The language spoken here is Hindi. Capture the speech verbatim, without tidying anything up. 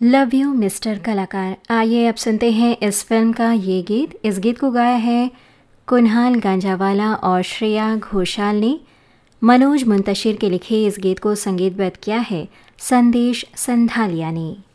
लव यू मिस्टर कलाकार। आइए अब सुनते हैं इस फिल्म का ये गीत। इस गीत को गाया है कुणाल गांजावाला और श्रेया घोषाल ने। मनोज मुंतशिर के लिखे इस गीत को संगीतबद्ध किया है संदेश संधालिया ने।